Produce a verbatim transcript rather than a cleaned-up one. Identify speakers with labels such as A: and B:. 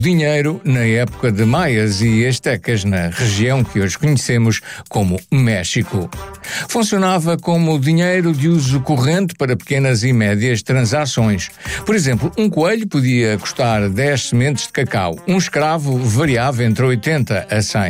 A: dinheiro na época de maias e astecas na região que hoje conhecemos como México. Funcionava como dinheiro de uso corrente para pequenas e médias transações. Por exemplo, um coelho podia custar dez sementes de cacau. Um escravo variava entre oitenta a cem.